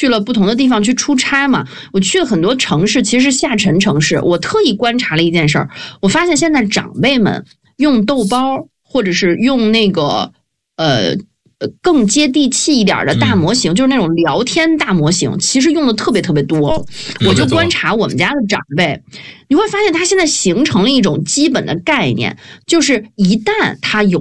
去了不同的地方去出差嘛，我去了很多城市，其实是下沉城市。我特意观察了一件事儿，我发现现在长辈们用豆包，或者是用那个更接地气一点的大模型，就是那种聊天大模型，其实用的特别特别多。我就观察我们家的长辈，你会发现他现在形成了一种基本的概念，就是一旦他有